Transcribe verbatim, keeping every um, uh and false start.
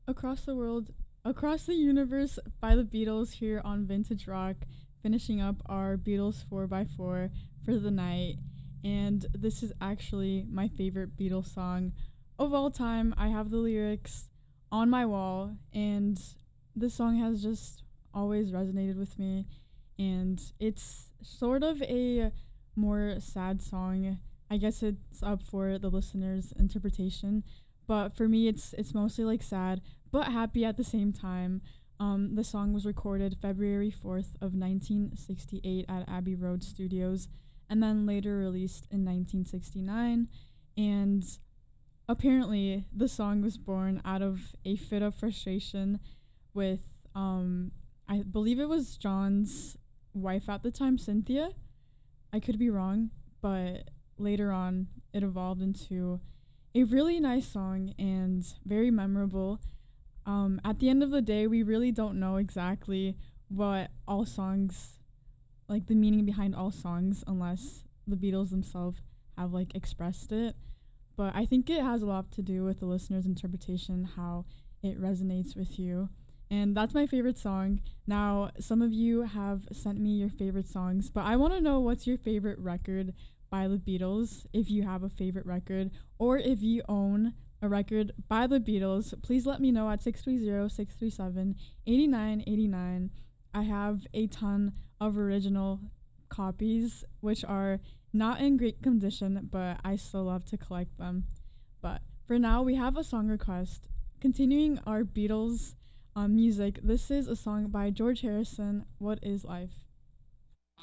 Across the World, Across the Universe by the Beatles here on Vintage Rock, finishing up our Beatles four by four for the night. And this is actually my favorite Beatles song of all time. I have the lyrics on my wall, and this song has just always resonated with me. And it's sort of a more sad song. I guess it's up for the listener's interpretation, but for me, it's it's mostly like sad but happy at the same time. Um, the song was recorded February fourth of nineteen sixty-eight at Abbey Road Studios, and then later released in nineteen sixty-nine. And apparently, the song was born out of a fit of frustration with, um, I believe it was John's wife at the time, Cynthia. I could be wrong, but later on, it evolved into a really nice song and very memorable. Um, at the end of the day, we really don't know exactly what all songs, like the meaning behind all songs, unless the Beatles themselves have like expressed it. But I think it has a lot to do with the listener's interpretation, how it resonates with you. And that's my favorite song. Now, some of you have sent me your favorite songs, but I want to know what's your favorite record by the Beatles, if you have a favorite record, or if you own a record by the Beatles. Please let me know at six three zero, six three seven, eight nine eight nine. I have a ton of original copies, which are not in great condition, but I still love to collect them. But for now, we have a song request. Continuing our Beatles um, music, this is a song by George Harrison, What is Life?